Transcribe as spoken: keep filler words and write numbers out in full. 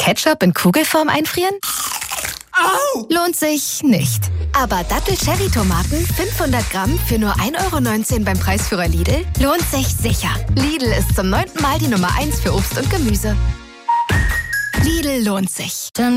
Ketchup in Kugelform einfrieren? Au! Lohnt sich nicht. Aber Dattel-Cherry-Tomaten fünfhundert Gramm für nur ein Euro neunzehn beim Preisführer Lidl lohnt sich sicher. Lidl ist zum neunten Mal die Nummer eins für Obst und Gemüse. Lidl lohnt sich.